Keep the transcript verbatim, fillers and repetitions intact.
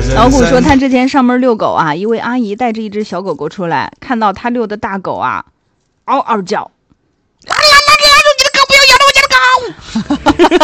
老虎说他之前上门遛狗啊，一位阿姨带着一只小狗狗出来，看到他遛的大狗啊嗷嗷叫，哎呀，那这样你的狗不要咬了我家的狗